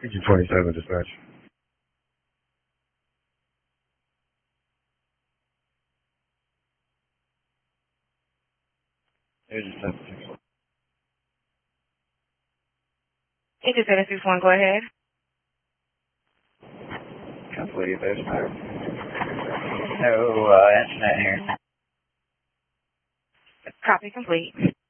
Agent 27 dispatch. Agent 761. Agent 761, go ahead. Complete, there's no internet here. Copy complete.